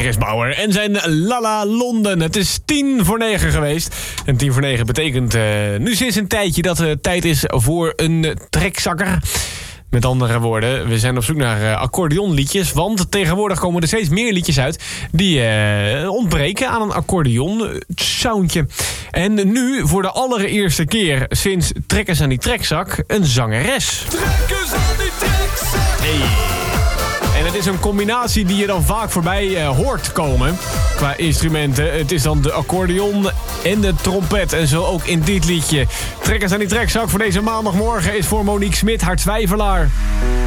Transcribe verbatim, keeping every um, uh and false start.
Chris Bauer en zijn Lala Londen. Het is tien voor negen geweest. En tien voor negen betekent uh, nu sinds een tijdje dat het tijd is voor een trekzakker. Met andere woorden, we zijn op zoek naar uh, accordeonliedjes. Want tegenwoordig komen er steeds meer liedjes uit die uh, ontbreken aan een accordeon-soundje. En nu voor de allereerste keer sinds Trekkers aan die Trekzak een zangeres. Trekkers aan die Trekzak! Hey. En het is een combinatie die je dan vaak voorbij uh, hoort komen qua instrumenten. Het is dan de accordeon en de trompet. En zo ook in dit liedje. Trekkers aan die Trekzak voor deze maandagmorgen is voor Monique Smit haar twijfelaar.